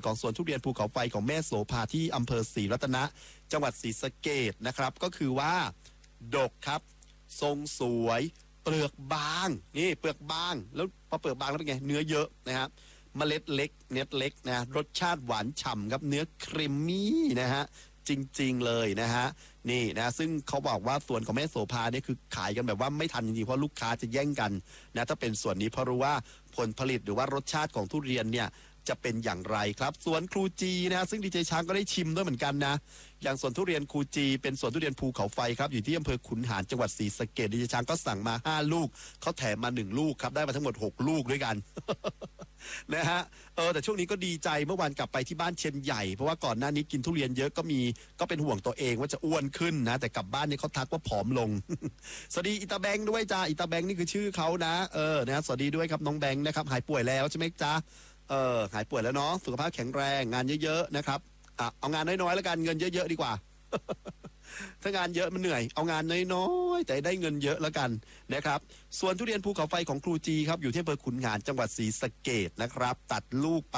ของสวนทุเรียนภูเขาไฟของแม่โสภาที่อำเภอศรีรัตนะจังหวัดศรีสะเกษนะครับก็คือว่าดกครับทรงสวยเปลือกบางนี่เปลือกบางแล้วพอเปลือกบางแล้วเป็นไงเนื้อเยอะนะครับเมล็ดเล็กเน็ตเล็กนะรสชาติหวานฉ่ำครับเนื้อครีมมี่นะฮะจริงๆเลยนะฮะนี่นะซึ่งเขาบอกว่าส่วนของแม่โสภาเนี่ยคือขายกันแบบว่าไม่ทันจริงๆเพราะลูกค้าจะแย่งกันนะถ้าเป็นส่วนนี้เพราะรู้ว่าผลผลิตหรือว่ารสชาติของทุเรียนเนี่ยจะเป็นอย่างไรครับสวนครูจีนะซึ่งดีเจช้างก็ได้ชิมด้วยเหมือนกันนะอย่างสวนทุเรียนครูจีเป็นสวนทุเรียนภูเขาไฟครับอยู่ที่อำเภอขุนหารจังหวัดศรีสะเกษดีเจช้างก็สั่งมา5ลูกเขาแถมมา1ลูกครับได้มาทั้งหมด6ลูกด้วยกัน นะฮะแต่ช่วงนี้ก็ดีใจเมื่อวานกลับไปที่บ้านเชียนใหญ่เพราะว่าก่อนหน้านี้กินทุเรียนเยอะก็เป็นห่วงตัวเองว่าจะอ้วนขึ้นนะแต่กลับบ้านเนี่ยเขาทักว่าผอมลง สวัสดีอิตาแบงค์ด้วยจ้าอิตาแบงค์นี่คือชื่อเขานะนะสวัสดีด้วยครับน้องแบงค์นะครับหายป่วยแล้วใช่ไหมจ้าหายป่วยแล้วเนาะสุขภาพแข็งแรงงานเยอะๆนะครับเอางานน้อยๆแล้วกันเงินเยอะๆดีกว่า ถ้างานเยอะมันเหนื่อยเอางานน้อยๆแต่ได้เงินเยอะแล้วกันนะครับส่วนทุเรียนภูเขาไฟของครูจีครับอยู่ที่อำเภอขุนหารจังหวัดศรีสะเกษนะครับตัดลูกไป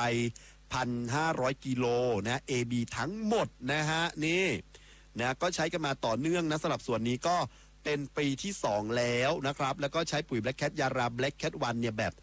1,500 กิโลนะ AB ทั้งหมดนะฮะนี่นะก็ใช้กันมาต่อเนื่องนะสำหรับส่วนนี้ก็เป็นปีที่2แล้วนะครับแล้วก็ใช้ปุ๋ย Black Cat ยารา Black Cat 1เนี่ยแบบ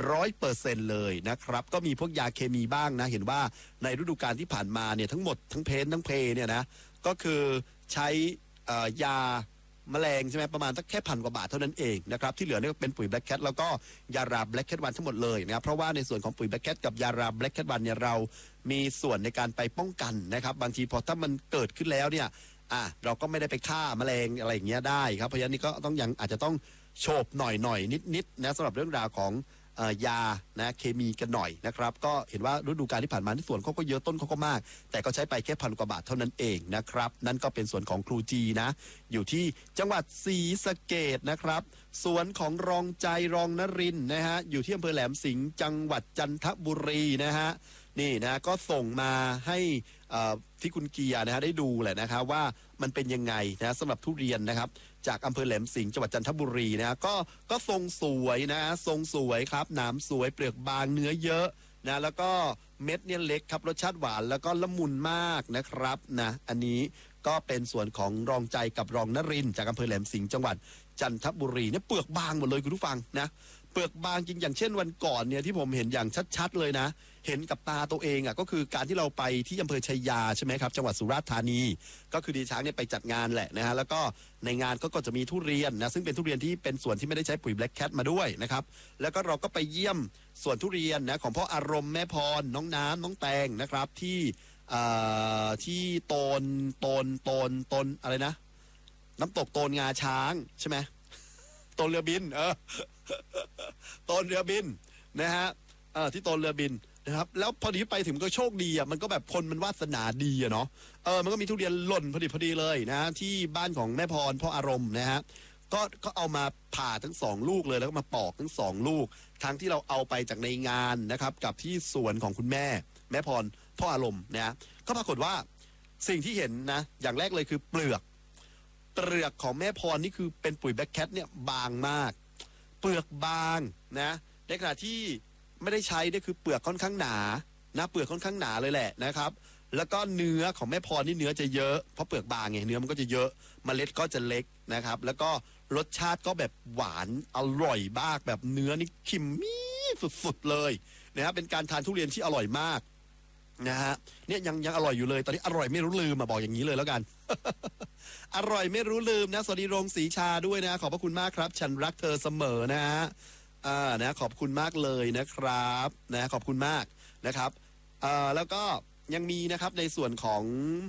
100%เลยนะครับก็มีพวกยาเคมีบ้างนะเห็นว่าในฤดูกาลที่ผ่านมาเนี่ยทั้งหมดทั้งเพนทั้งเพเนี่ยนะก็คือใช้ยาแมลงใช่ไหมประมาณสักแค่1,000 กว่าบาทเท่านั้นเองนะครับที่เหลือเนี่ยเป็นปุ๋ย Black Cat แล้วก็ยารา Black Cat 1ทั้งหมดเลยนะครับเพราะว่าในส่วนของปุ๋ย Black Cat กับยารา Black Cat 1เนี่ยเรามีส่วนในการไปป้องกันนะครับบางทีพอถ้ามันเกิดขึ้นแล้วเนี่ยเราก็ไม่ได้ไปฆ่าแมลงอะไรอย่างเงี้ยได้ครับเพราะฉะนั้นนี่ก็ต้องยังอาจจะต้องโฉบหน่อยนิดนะสำหรับเรื่องราวของยานะเคมีกันหน่อยนะครับก็เห็นว่าฤดูกาลที่ผ่านมาที่สวนเขาก็เยอะต้นเขาก็มากแต่ก็ใช้ไปแค่1,000 กว่าบาทเท่านั้นเองนะครับนั่นก็เป็นส่วนของครูจีนะอยู่ที่จังหวัดศรีสะเกษนะครับสวนของรองใจรองนรินทร์นะฮะอยู่ที่อำเภอแหลมสิงห์จังหวัดจันทบุรีนะฮะนี่นะก็ส่งมาให้ที่คุณเกียร์นะฮะได้ดูแหละนะครับว่ามันเป็นยังไงนะสำหรับทุเรียนนะครับจากอำเภอแหลมสิงห์จังหวัดจันทบุรีนะก็ทรงสวยนะทรงสวยครับหนามสวยเปลือกบางเนื้อเยอะนะแล้วก็เม็ดเนี่ยเล็กครับรสชาติหวานแล้วก็ละมุนมากนะครับนะอันนี้ก็เป็นส่วนของรองใจกับรองนรินทร์จากอำเภอแหลมสิงห์จังหวัดจันทบุรีเนี่ยเปลือกบางหมดเลยคุณผู้ฟังนะเปลือกบางจริงอย่างเช่นวันก่อนเนี่ยที่ผมเห็นอย่างชัดๆเลยนะเห็นกับตาตัวเองก็คือการที่เราไปที่อำเภอชัยยาใช่ไหมครับจังหวัดสุราษฎร์ธานีก็คือดีช้างเนี่ยไปจัดงานแหละนะฮะแล้วก็ในงานก็จะมีทุเรียนนะซึ่งเป็นทุเรียนที่เป็นส่วนที่ไม่ได้ใช้ปุ๋ย Black Cat มาด้วยนะครับแล้วก็เราก็ไปเยี่ยมสวนทุเรียนนะของพ่ออารมณ์แม่พรน้องน้ำน้องแตงนะครับที่โตนอะไรนะน้ำตกโตนงาช้างใช่ไหมโตนเรือบินโตนเรือบินนะฮะที่โตนเรือบินนะครับแล้วพอดีไปถึงก็โชคดีมันก็แบบคนมันวาสนาดีเนาะมันก็มีทุเรียนหล่นพอดีเลยนะที่บ้านของแม่พรพ่ออารมณ์นะฮะก็เอามาผ่าทั้ง2ลูกเลยแล้วก็มาปอกทั้ง2ลูกทั้งที่เราเอาไปจากในงานนะครับกับที่สวนของคุณแม่พรพ่ออารมณ์นะก็ปรากฏว่าสิ่งที่เห็นนะอย่างแรกเลยคือเปลือกของแม่พรนี่คือเป็นปุ๋ยBlack Catเนี่ยบางมากเปลือกบางนะในขณะที่ไม่ได้ใช้เนี่ยคือเปลือกค่อนข้างหนานะเปลือกค่อนข้างหนาเลยแหละนะครับแล้วก็เนื้อของแม่พรนี่เนื้อจะเยอะเพราะเปลือกบางไงเนื้อมันก็จะเยอะเมล็ดก็จะเล็กนะครับแล้วก็รสชาติก็แบบหวานอร่อยมากแบบเนื้อนี่คิมมี่สุดๆเลยนะครับเป็นการทานทุเรียนที่อร่อยมากนะฮะเนี่ยยังอร่อยอยู่เลยตอนนี้อร่อยไม่รู้ลืมบอกอย่างนี้เลยแล้วกัน อร่อยไม่รู้ลืมนะสวัสดีโรงสีชาด้วยนะขอบพระคุณมากครับฉันรักเธอเสมอนะฮะนะขอบคุณมากเลยนะครับนะขอบคุณมากนะครับแล้วก็ยังมีนะครับในส่วนของ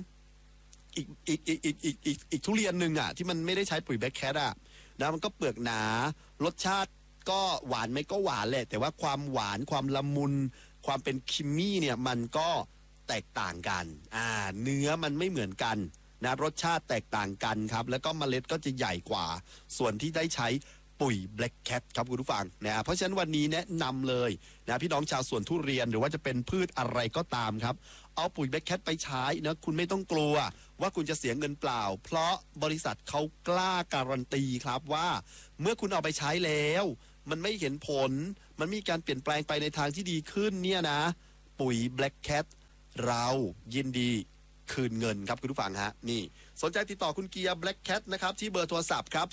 อีกทุเรียนหนึ่งที่มันไม่ได้ใช้ปุ๋ย Black Cat นะมันก็เปลือกหนารสชาติก็หวานไหมก็หวานแหละแต่ว่าความหวานความละมุนความเป็นคิมมี่เนี่ยมันก็แตกต่างกันเนื้อมันไม่เหมือนกันนะรสชาติแตกต่างกันครับแล้วก็เมล็ดก็จะใหญ่กว่าส่วนที่ได้ใช้ปุ๋ย Black Cat ครับคุณผู้ฟังนะเพราะฉะนั้นวันนี้แนะนำเลยนะพี่น้องชาวสวนทุเรียนหรือว่าจะเป็นพืชอะไรก็ตามครับเอาปุ๋ย Black Cat ไปใช้นะคุณไม่ต้องกลัวว่าคุณจะเสียเงินเปล่าเพราะบริษัทเขากล้าการันตีครับว่าเมื่อคุณเอาไปใช้แล้วมันไม่เห็นผลมันมีการเปลี่ยนแปลงไปในทางที่ดีขึ้นเนี่ยนะปุ๋ย Black Cat เรายินดีคืนเงินครับคุณผู้ฟังฮะนี่สนใจติดต่อคุณเกียร์ Black Cat นะครับที่เบอร์โทรศัพท์ครับ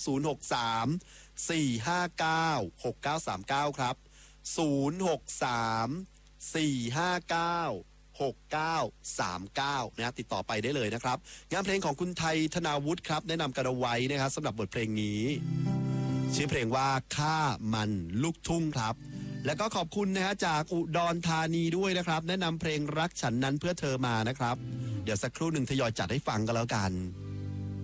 063-459-6939ครับ063-459-6939นะติดต่อไปได้เลยนะครับงานเพลงของคุณไทยธนาวุฒิครับแนะนำกันเอาไว้นะครับสำหรับบทเพลงนี้ชื่อเพลงว่าข้ามันลูกทุ่งครับแล้วก็ขอบคุณนะฮะจากอุดรธานีด้วยนะครับแนะนำเพลงรักฉันนั้นเพื่อเธอมานะครับเดี๋ยวสักครู่หนึ่งทยอยจัดให้ฟังกันแล้วกัน